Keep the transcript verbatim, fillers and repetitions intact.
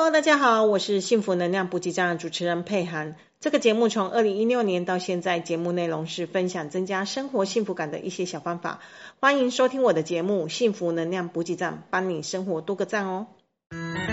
Hello， 大家好，我是幸福能量补给站的主持人佩涵。这个节目从二零一六年到现在，节目内容是分享增加生活幸福感的一些小方法。欢迎收听我的节目《幸福能量补给站》，帮你生活多个赞哦。